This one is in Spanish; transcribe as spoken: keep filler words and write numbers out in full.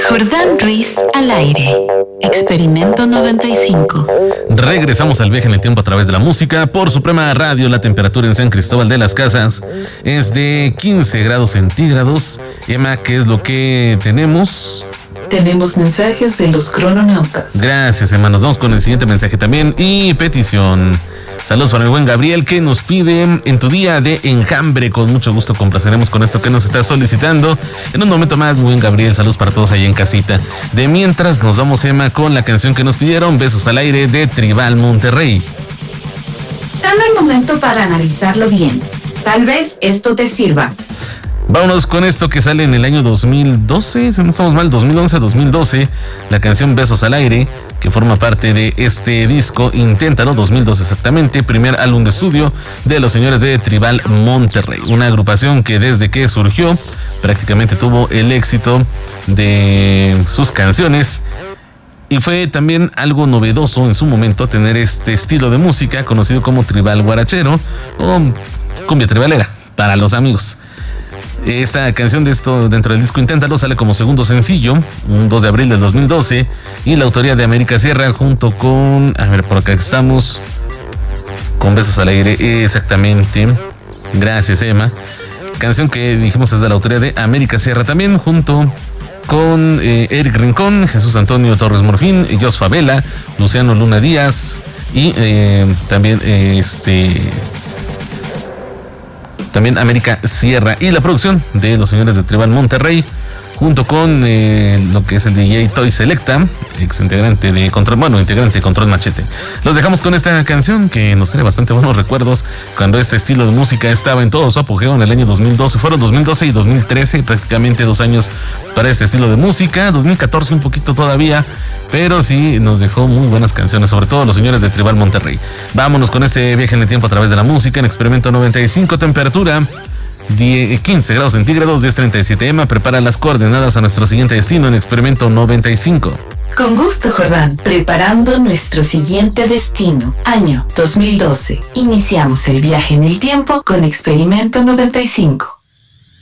Jordán Ruiz al aire. Experimento noventa y cinco. Regresamos al viaje en el tiempo a través de la música por Suprema Radio. La temperatura en San Cristóbal de las Casas es de quince grados centígrados. Emma, ¿qué es lo que tenemos? Tenemos mensajes de los crononautas. Gracias, Emma. Nos vamos con el siguiente mensaje también. Y petición. Saludos para el buen Gabriel, que nos pide en tu día de enjambre. Con mucho gusto complaceremos con esto que nos está solicitando. En un momento más, buen Gabriel, saludos para todos ahí en casita. De mientras, nos vamos, Emma, con la canción que nos pidieron, Besos al Aire, de Tribal Monterrey. Dame un momento para analizarlo bien. Tal vez esto te sirva. Vámonos con esto que sale en el año dos mil doce, si no estamos mal, dos mil once a dos mil doce, la canción Besos al Aire, que forma parte de este disco Inténtalo, dos mil doce exactamente, primer álbum de estudio de los señores de Tribal Monterrey, una agrupación que desde que surgió prácticamente tuvo el éxito de sus canciones. Y fue también algo novedoso en su momento tener este estilo de música conocido como tribal guarachero o cumbia tribalera para los amigos. Esta canción de esto dentro del disco Inténtalo sale como segundo sencillo, un dos de abril del dos mil doce, y la autoría de América Sierra junto con, a ver, por acá estamos, con Besos al Aire, exactamente, gracias Emma, canción que dijimos es de la autoría de América Sierra también, junto con eh, Eric Rincón, Jesús Antonio Torres Morfín, Jos Favela, Luciano Luna Díaz y eh, también eh, este... También América Sierra y la producción de los señores de Tribal Monterrey, junto con eh, lo que es el D J Toy Selecta, ex integrante de Control, bueno, integrante de Control Machete. Los dejamos con esta canción que nos trae bastante buenos recuerdos cuando este estilo de música estaba en todo su apogeo en el año dos mil doce. Fueron dos mil doce y dos mil trece, prácticamente dos años para este estilo de música. dos mil catorce un poquito todavía, pero sí nos dejó muy buenas canciones, sobre todo los señores de Tribal Monterrey. Vámonos con este viaje en el tiempo a través de la música en Experimento noventa y cinco, temperatura quince grados centígrados, diez treinta y siete. Emma prepara las coordenadas a nuestro siguiente destino en Experimento noventa y cinco. Con gusto, Jordán. Preparando nuestro siguiente destino. Año dos mil doce. Iniciamos el viaje en el tiempo con Experimento noventa y cinco.